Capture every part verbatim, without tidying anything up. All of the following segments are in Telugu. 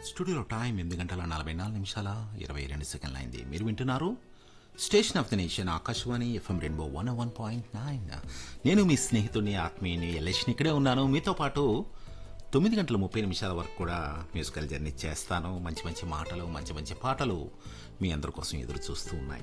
స్టూడియోలో టైం ఎనిమిది గంటల నలభై నాలుగు నిమిషాల ఇరవై రెండు సెకండ్లు అయింది. మీరు వింటున్నారు station of the nation Akashvani FM rainbow one one point nine. నేను మీ స్నేహితుడిని ఆత్మీయుని ఎల్లేషన్ ఇక్కడే ఉన్నాను. మీతో పాటు తొమ్మిది గంటల ముప్పై నిమిషాల వరకు కూడా మ్యూజికల్ జర్నీ చేస్తాను. మంచి మంచి మాటలు, మంచి మంచి పాటలు మీ అందరి కోసం ఎదురు చూస్తూ ఉన్నాయి.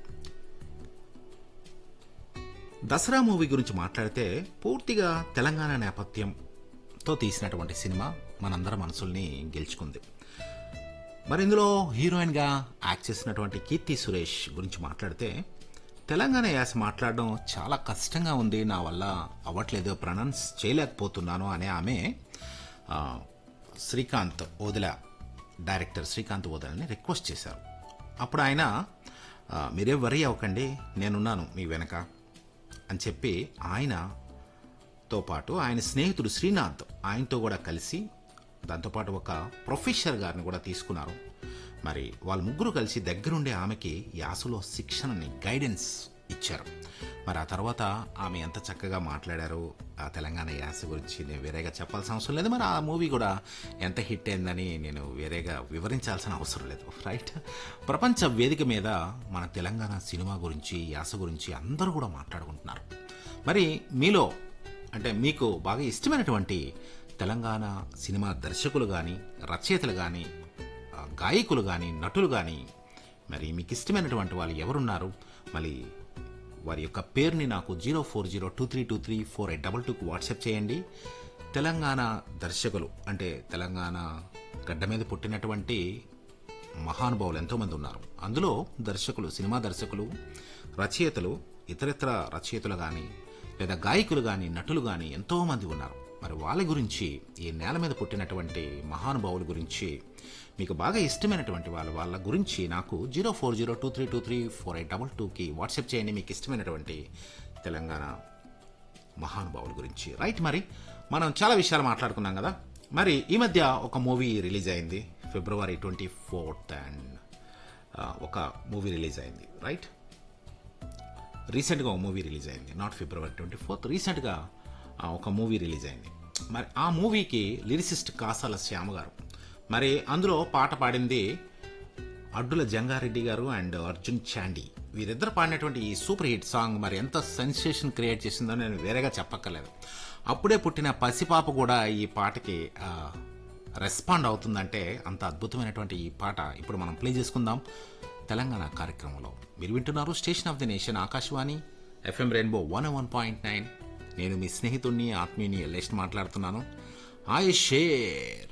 దసరా మూవీ గురించి మాట్లాడితే పూర్తిగా తెలంగాణ నేపథ్యంతో తీసినటువంటి సినిమా మనందరి మనసుల్ని గెలుచుకుంది. మరి ఇందులో హీరోయిన్గా యాక్ట్ చేసినటువంటి కీర్తి సురేష్ గురించి మాట్లాడితే తెలంగాణ యాస మాట్లాడడం చాలా కష్టంగా ఉంది, నా వల్ల అవ్వట్లేదు, ప్రొనౌన్స్ చేయలేకపోతున్నాను అనే ఆమె శ్రీకాంత్ ఓదెల డైరెక్టర్ శ్రీకాంత్ ఓదెలని రిక్వెస్ట్ చేశారు. అప్పుడు ఆయన మీరే వరీ అవ్వకండి, నేనున్నాను మీ వెనక అని చెప్పి ఆయనతో పాటు ఆయన స్నేహితుడు శ్రీనాథ్ ఆయనతో కూడా కలిసి దాంతోపాటు ఒక ప్రొఫెసర్ గారిని కూడా తీసుకున్నారు. మరి వాళ్ళ ముగ్గురు కలిసి దగ్గరుండే ఆమెకి యాసలో శిక్షణని గైడెన్స్ ఇచ్చారు. మరి ఆ తర్వాత ఆమె ఎంత చక్కగా మాట్లాడారు ఆ తెలంగాణ యాస గురించి నేను వేరేగా చెప్పాల్సిన అవసరం లేదు. మరి ఆ మూవీ కూడా ఎంత హిట్ అయిందని నేను వేరేగా వివరించాల్సిన అవసరం లేదు, రైట్? ప్రపంచ వేదిక మీద మన తెలంగాణ సినిమా గురించి, యాస గురించి అందరూ కూడా మాట్లాడుకుంటున్నారు. మరి మీలో అంటే మీకు బాగా ఇష్టమైనటువంటి తెలంగాణ సినిమా దర్శకులు కానీ, రచయితలు కానీ, గాయకులు కానీ, నటులు కానీ, మరి మీకు ఇష్టమైనటువంటి వాళ్ళు ఎవరున్నారు? మళ్ళీ వారి యొక్క పేరుని నాకు zero four zero two three two three four eight double టూకు WhatsApp చేయండి. తెలంగాణ దర్శకులు అంటే తెలంగాణ గడ్డ మీద పుట్టినటువంటి మహానుభావులు ఎంతోమంది ఉన్నారు. అందులో దర్శకులు, సినిమా దర్శకులు, రచయితలు, ఇతరితర రచయితలు కానీ, లేదా గాయకులు కానీ, నటులు కానీ ఎంతోమంది ఉన్నారు. మరి వాళ్ళ గురించి, ఈ నేల మీద పుట్టినటువంటి మహానుభావుల గురించి, మీకు బాగా ఇష్టమైనటువంటి వాళ్ళ వాళ్ళ గురించి నాకు zero four zero two three two three four eight double టూకి వాట్సాప్ చేయండి. మీకు ఇష్టమైనటువంటి తెలంగాణ మహానుభావుల గురించి, రైట్? మరి మనం చాలా విషయాలు మాట్లాడుకున్నాం కదా. మరి ఈ మధ్య ఒక మూవీ రిలీజ్ అయింది, ఫిబ్రవరి ట్వంటీ ఫోర్త్ అండ్ ఒక మూవీ రిలీజ్ అయింది, రైట్? రీసెంట్గా ఒక మూవీ రిలీజ్ అయింది, నాట్ ఫిబ్రవరి ట్వంటీ ఫోర్త్ రీసెంట్గా ఒక మూవీ రిలీజ్ అయింది. మరి ఆ మూవీకి లిరిసిస్ట్ కాసాల శ్యామ గారు, మరి అందులో పాట పాడింది అడ్డుల జంగారెడ్డి గారు అండ్ అర్జున్ చాండి. వీరిద్దరు పాడినటువంటి ఈ సూపర్ హిట్ సాంగ్ మరి ఎంత సెన్సేషన్ క్రియేట్ చేసిందో నేను వేరేగా చెప్పక్కర్లేదు. అప్పుడే పుట్టిన పసిపాప కూడా ఈ పాటకి రెస్పాండ్ అవుతుందంటే అంత అద్భుతమైనటువంటి ఈ పాట ఇప్పుడు మనం ప్లే చేసుకుందాం తెలంగాణ కార్యక్రమంలో. మీరు వింటున్నారు station of the nation Akashvani FM rainbow one one point nine. నేను మీ స్నేహితుడిని, ఆత్మీయుని ఎల్లేష్ మాట్లాడుతున్నాను. Hi share.